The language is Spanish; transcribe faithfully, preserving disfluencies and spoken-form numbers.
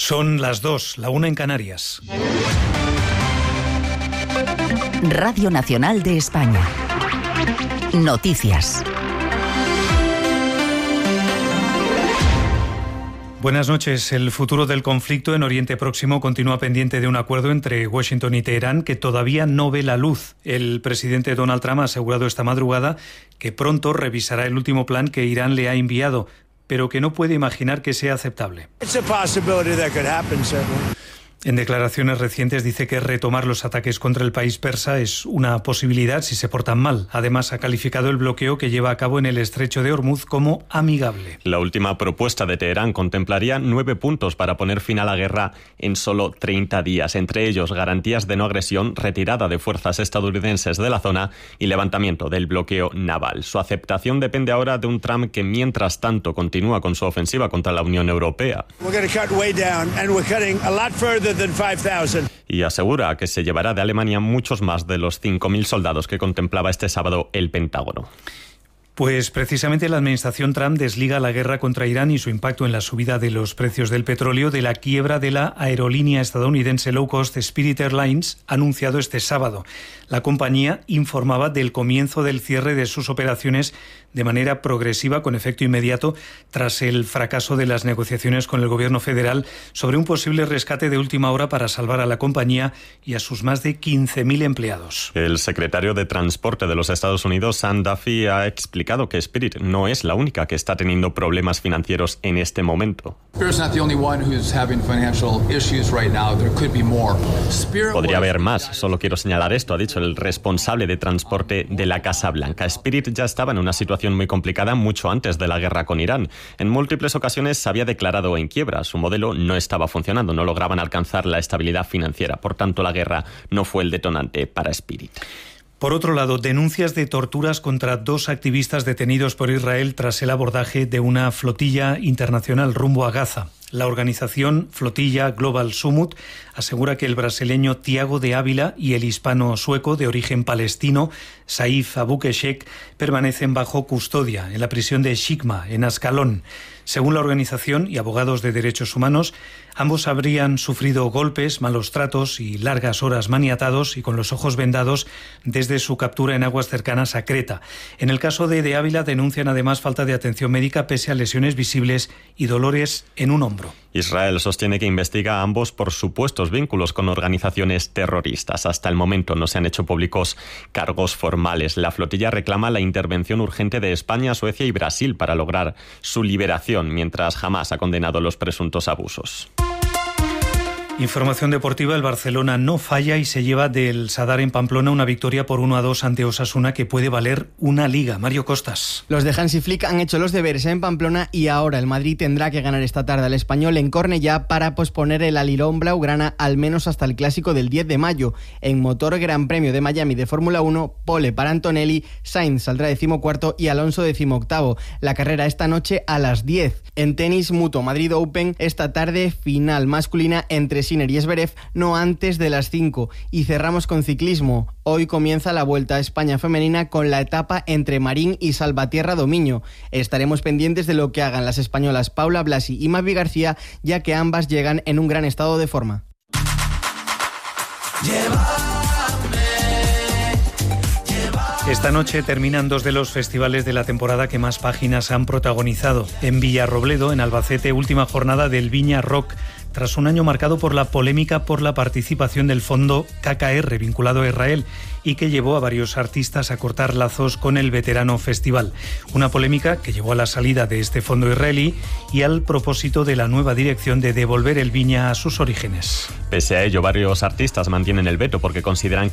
Son las dos, la una en Canarias. Radio Nacional de España. Noticias. Buenas noches. El futuro del conflicto en Oriente Próximo continúa pendiente de un acuerdo entre Washington y Teherán que todavía no ve la luz. El presidente Donald Trump ha asegurado esta madrugada que pronto revisará el último plan que Irán le ha enviado, pero que no puede imaginar que sea aceptable. En declaraciones recientes dice que retomar los ataques contra el país persa es una posibilidad si se portan mal. Además, ha calificado el bloqueo que lleva a cabo en el estrecho de Hormuz como amigable. La última propuesta de Teherán contemplaría nueve puntos para poner fin a la guerra en solo treinta días. Entre ellos, garantías de no agresión, retirada de fuerzas estadounidenses de la zona y levantamiento del bloqueo naval. Su aceptación depende ahora de un Trump que, mientras tanto, continúa con su ofensiva contra la Unión Europea. Y asegura que se llevará de Alemania muchos más de los cinco mil soldados que contemplaba este sábado el Pentágono. Pues precisamente la administración Trump desliga la guerra contra Irán y su impacto en la subida de los precios del petróleo de la quiebra de la aerolínea estadounidense low cost Spirit Airlines, anunciado este sábado. La compañía informaba del comienzo del cierre de sus operaciones de manera progresiva, con efecto inmediato, tras el fracaso de las negociaciones con el gobierno federal sobre un posible rescate de última hora para salvar a la compañía y a sus más de quince mil empleados. El secretario de Transporte de los Estados Unidos, Sam Duffy, ha explicado que Spirit no es la única que está teniendo problemas financieros en este momento. Podría haber más, solo quiero señalar esto, ha dicho el responsable de transporte de la Casa Blanca. Spirit ya estaba en una situación muy complicada mucho antes de la guerra con Irán. En múltiples ocasiones se había declarado en quiebra. Su modelo no estaba funcionando, no lograban alcanzar la estabilidad financiera. Por tanto, la guerra no fue el detonante para Spirit. Por otro lado, denuncias de torturas contra dos activistas detenidos por Israel tras el abordaje de una flotilla internacional rumbo a Gaza. La organización Flotilla Global Summit asegura que el brasileño Tiago de Ávila y el hispano-sueco de origen palestino Saif Abukeshek permanecen bajo custodia en la prisión de Shikma, en Ascalón. Según la organización y abogados de derechos humanos, ambos habrían sufrido golpes, malos tratos y largas horas maniatados y con los ojos vendados desde su captura en aguas cercanas a Creta. En el caso de De Ávila denuncian además falta de atención médica pese a lesiones visibles y dolores en un hombro. Israel sostiene que investiga a ambos por supuestos vínculos con organizaciones terroristas. Hasta el momento no se han hecho públicos cargos formales. La flotilla reclama la intervención urgente de España, Suecia y Brasil para lograr su liberación, mientras Hamás ha condenado los presuntos abusos. Información deportiva, el Barcelona no falla y se lleva del Sadar en Pamplona una victoria por uno a dos ante Osasuna que puede valer una liga. Mario Costas. Los de Hansi Flick han hecho los deberes en Pamplona y ahora el Madrid tendrá que ganar esta tarde al Español en Cornellá para posponer el alirón blaugrana al menos hasta el clásico del diez de mayo. En motor Gran Premio de Miami de Fórmula uno, pole para Antonelli, Sainz saldrá decimocuarto y Alonso decimoctavo. La carrera esta noche a las diez. En tenis, Mutua Madrid Open, esta tarde final masculina entre Sinner y Zverev, no antes de las cinco. Y cerramos con ciclismo. Hoy comienza la Vuelta a España femenina con la etapa entre Marín y Salvatierra Domiño. Estaremos pendientes de lo que hagan las españolas Paula Blasi y Mavi García, ya que ambas llegan en un gran estado de forma. Esta noche terminan dos de los festivales de la temporada que más páginas han protagonizado. En Villarrobledo, en Albacete, última jornada del Viña Rock, tras un año marcado por la polémica por la participación del fondo K K R vinculado a Israel y que llevó a varios artistas a cortar lazos con el veterano festival. Una polémica que llevó a la salida de este fondo israelí y al propósito de la nueva dirección de devolver el Viña a sus orígenes. Pese a ello, varios artistas mantienen el veto porque consideran que